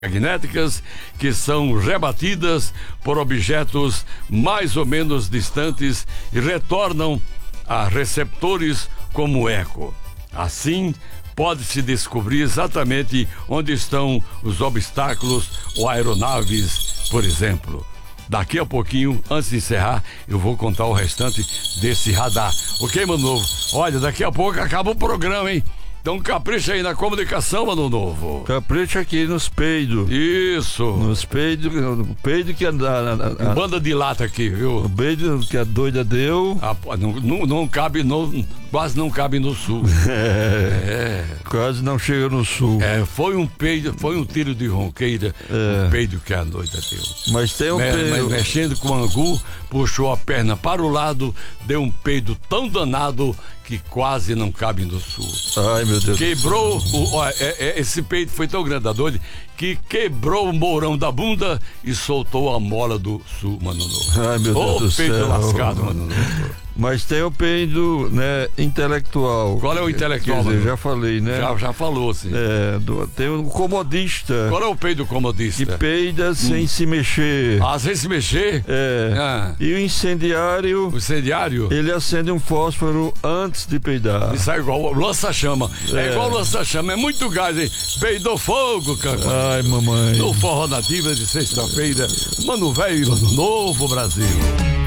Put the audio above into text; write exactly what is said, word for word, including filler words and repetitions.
magnéticas que são rebatidas por objetos mais ou menos distantes e retornam a receptores como eco. Assim, pode-se descobrir exatamente onde estão os obstáculos ou aeronaves, por exemplo. Daqui a pouquinho, antes de encerrar, eu vou contar o restante desse radar. Ok, Mano Novo? Olha, daqui a pouco acaba o programa, hein? Então capricha aí na comunicação, Mano Novo. Capricha aqui nos peidos. Isso. Nos peidos, o peido que a, a, a banda de lata aqui, viu? O peido que a doida deu. Ah, não, não, não cabe, no, quase não cabe no sul. É, é. Quase não chega no sul. É, foi um peido, foi um tiro de ronqueira, é. O peido que a doida deu. Mas tem um Me, peido. Mexendo com o angu, puxou a perna para o lado, deu um peido tão danado que quase não cabe no sul. Ai, meu Deus. Quebrou, o, ó, é, é, esse peito foi tão grande da doida que quebrou o mourão da bunda e soltou a mola do sul, Mano Novo. Ai, meu Deus oh, do peito céu. lascado, Mano Novo. Mas tem o peido, né, intelectual. Qual é o intelectual? Quer dizer, já falei, né? Já, já falou, sim. É, do, tem o comodista. Qual é o peido comodista? Que peida hum. sem se mexer. Ah, sem se mexer? É. Ah. E o incendiário. O incendiário? Ele acende um fósforo antes de peidar. Isso é igual o lança-chama. É. é igual o lança-chama, é muito gás, hein? Peidou fogo, cara. Ai, mamãe. No Forró Nativa de sexta-feira, Mano Velho, Mano Novo, Brasil.